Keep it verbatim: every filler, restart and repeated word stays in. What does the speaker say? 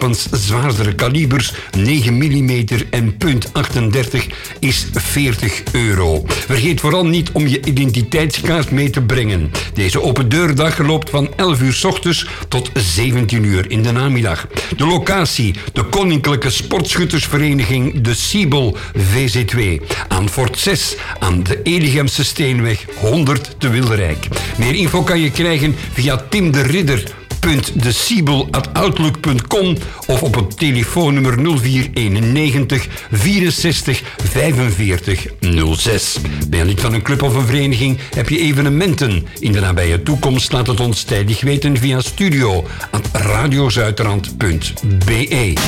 wapens zwaardere kalibers, negen millimeter en punt achtendertig, is veertig euro. Vergeet vooral niet om je identiteitskaart mee te brengen. Deze open deurdag loopt van elf uur 's ochtends tot zeventien uur in de namiddag. De locatie, de Koninklijke Sportschuttersvereniging De Siebel V Z twee. Aan Fort zes, aan de Eligemse Steenweg honderd te Wilderijk. Meer info kan je krijgen via Tim de Ridder. de siebel at outlook punt com of op het telefoonnummer nul vier eenennegentig vierenzestig vijfenveertig nul zes. Ben je lid van een club of een vereniging? Heb je evenementen in de nabije toekomst? Laat het ons tijdig weten via studio at radiozuiderland punt be.